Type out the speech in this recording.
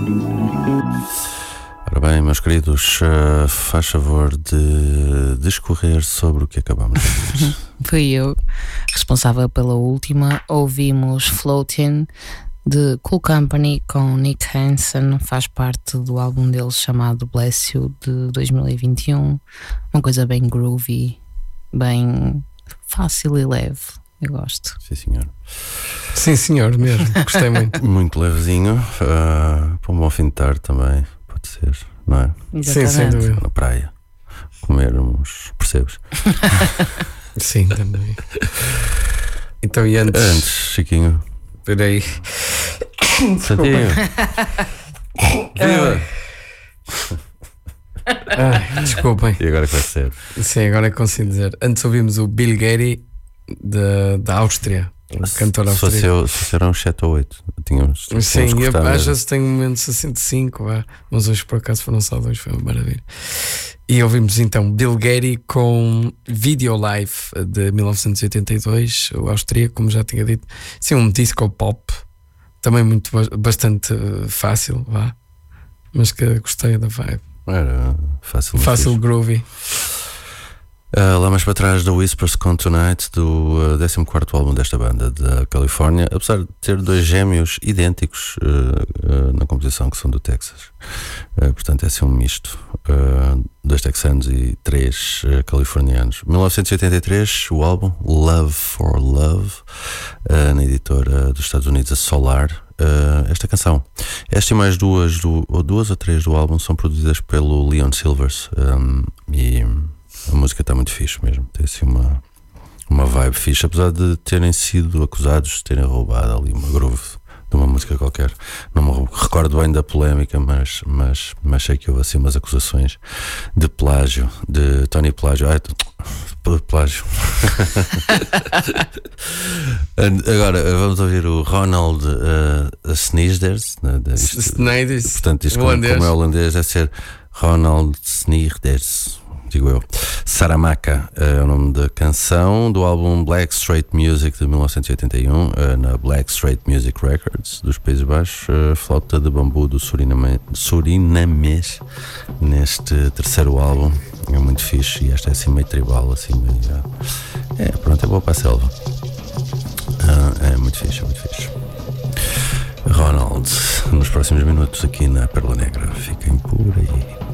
Ora bem, meus queridos, faz favor de discorrer sobre o que acabamos de ouvir. Fui eu responsável pela última. Ouvimos Floating de Cool Company com Nick Hansen, faz parte do álbum deles chamado Bless You de 2021. Uma coisa bem groovy, bem fácil e leve. Eu gosto. Sim, senhor. Sim, senhor, mesmo. Gostei muito. Muito levezinho, para um bom fim de tarde também, pode ser, não é? Sim, sem dúvida. Na praia, comer uns, percebes? Sim, também. Então, e antes, Chiquinho. espera aí. Santinho. Viva! Desculpem. E agora que vai ser? Sim, agora é que consigo dizer. Antes ouvimos o Bill Gaty da Áustria, o cantor austríaco. Se eram 7 ou 8, tínhamos. Sim, eu às vezes tenho momentos assim de 5, mas hoje por acaso foram só 2, foi uma maravilha. E ouvimos então Bill Gaty com Video Life de 1982, o austríaco, como já tinha dito. Sim, um disco pop, também bastante fácil, mas que gostei da vibe. Era fácil. Fácil, groovy. Lá mais para trás, The Whispers com Tonight, do 14º álbum desta banda da Califórnia, apesar de ter 2 gêmeos idênticos na composição, que são do Texas. Portanto, é assim um misto, 2 texanos e 3 californianos. 1983, o álbum Love for Love, na editora dos Estados Unidos, a Solar. Esta canção, esta e mais duas ou 3 do álbum são produzidas pelo Leon Silvers, e a música está muito fixe mesmo, tem assim uma vibe fixe, apesar de terem sido acusados de terem roubado ali uma groove de uma música qualquer. Não me recordo bem da polémica, mas sei que houve assim umas acusações de plágio, de Tony Plágio. Plágio. Agora vamos ouvir o Ronald Snijders. Portanto, isto como é holandês, deve ser Ronald Snijders, digo eu. Saramaka é o nome da canção, do álbum Black Straight Music de 1981, na Black Straight Music Records dos Países Baixos. Flauta de bambu do surinamês neste 3º álbum. É muito fixe, e esta é assim meio tribal, assim meio... pronto, é boa para a selva. É muito fixe, é muito fixe. Ronald, nos próximos minutos aqui na Pérola Negra. Fiquem por aí.